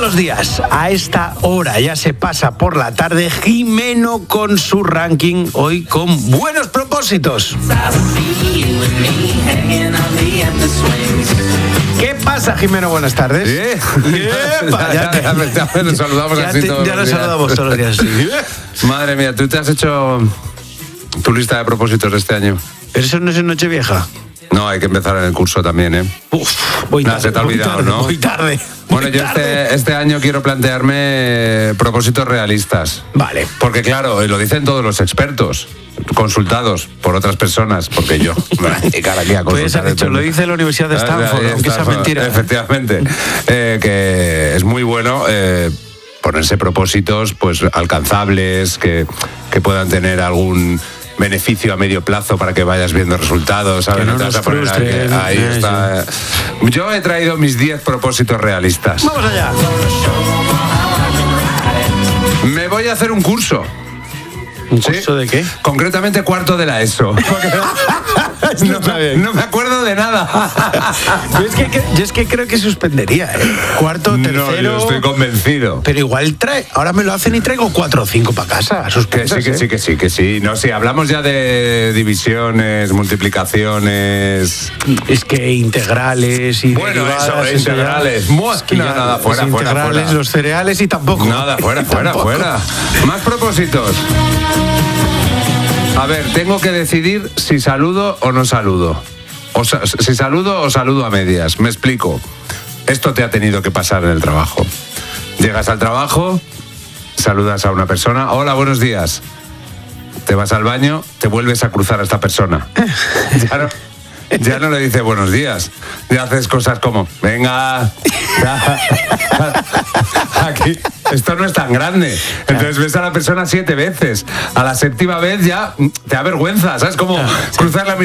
los días, a esta hora ya se pasa por la tarde Jimeno con su ranking, hoy con buenos propósitos. ¿Qué pasa, Jimeno? Buenas tardes. Ya nos saludamos así todos los días. Ya nos saludamos todos los días. Sí. Madre mía, ¿tú te has hecho tu lista de propósitos de este año? Pero eso no es en Nochevieja. No, hay que empezar en el curso también, ¿eh? Voy tarde, se te ha olvidado, ¿no? Muy tarde. Bueno, yo este año quiero plantearme propósitos realistas. Vale. Porque claro, lo dicen todos los expertos, consultados por otras personas, porque yo me voy a dedicar aquí a Pues consultar. lo dice la Universidad de Stanford, aunque sea mentira. Efectivamente, que es muy bueno ponerse propósitos pues alcanzables, que puedan tener algún beneficio a medio plazo para que vayas viendo resultados, ¿sabes? Que no nos frustren. Ahí está. Yo he traído mis 10 propósitos realistas. ¡Vamos allá! Me voy a hacer un curso. ¿Un curso de qué? Concretamente cuarto de la ESO. No me acuerdo de nada. Yo es que creo que suspendería, ¿eh? Cuarto, tercero. No, yo estoy convencido. Pero igual ahora me lo hacen y traigo 4 o 5 para casa. Que sí. No, si hablamos ya de divisiones, multiplicaciones. Es que integrales y. Bueno, derivadas, eso, integrales. Nada, fuera. Los cereales y tampoco. Nada, fuera. Más propósitos. A ver, tengo que decidir si saludo o no saludo. Si saludo o saludo a medias. Me explico. Esto te ha tenido que pasar en el trabajo. Llegas al trabajo, saludas a una persona. Hola, buenos días. Te vas al baño, te vuelves a cruzar a esta persona. Ya no le dices buenos días. Ya haces cosas como, venga. Aquí. Esto no es tan grande. Entonces ves a la persona 7 veces. A la 7ª vez ya te da vergüenza, ¿sabes? Como cruzar la